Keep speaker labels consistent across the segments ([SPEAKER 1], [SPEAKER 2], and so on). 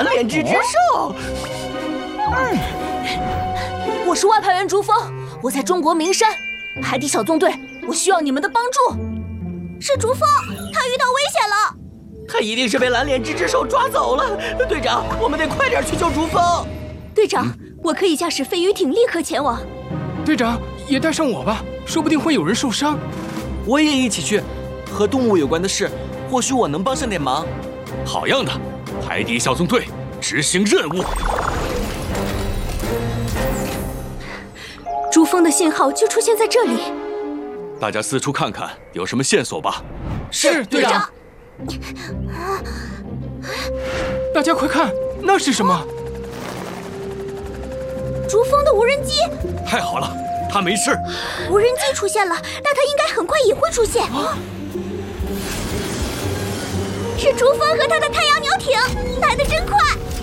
[SPEAKER 1] 蓝脸之兽。
[SPEAKER 2] 我是外派员竹风，我在中国名山海底小纵队，我需要你们的帮助。
[SPEAKER 3] 是竹风，他遇到危险了。
[SPEAKER 1] 他一定是被蓝脸之兽抓走了。队长，我们得快点去救竹风。
[SPEAKER 3] 队长，我可以驾驶飞鱼艇立刻前往。
[SPEAKER 4] 队长，也带上我吧，说不定会有人受伤。
[SPEAKER 5] 我也一起去，和动物有关的事，或许我能帮上点忙。
[SPEAKER 6] 好样的，海底小纵队执行任务。
[SPEAKER 3] 竹风的信号就出现在这里。
[SPEAKER 6] 大家四处看看，有什么线索吧？
[SPEAKER 4] 是队长。大家快看，那是什么？
[SPEAKER 3] 竹风的无人机。
[SPEAKER 6] 太好了，他没事。
[SPEAKER 3] 无人机出现了，那它应该很快也会出现。是竹风和他的太阳鸟艇，来得真快。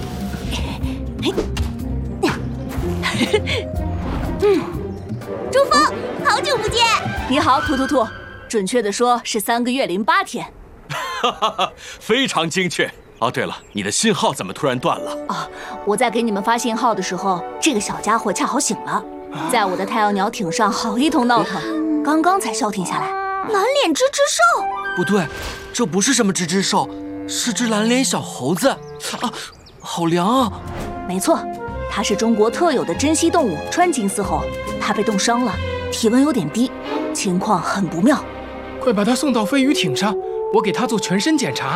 [SPEAKER 3] 竹风，好久不见。
[SPEAKER 2] 你好，兔兔兔，准确的说是3个月08天。
[SPEAKER 6] 哈哈哈，非常精确。哦，对了，你的信号怎么突然断了？
[SPEAKER 2] 我在给你们发信号的时候，这个小家伙恰好醒了，在我的太阳鸟艇上好一通闹腾，刚刚才消停下来。
[SPEAKER 3] 蓝脸蜘蛛兽？
[SPEAKER 5] 不对，这不是什么蜘蛛兽，是只蓝脸小猴子。好凉啊！
[SPEAKER 2] 没错，它是中国特有的珍稀动物川金丝猴，它被冻伤了，体温有点低，情况很不妙。
[SPEAKER 4] 快把它送到飞鱼艇上，我给它做全身检查。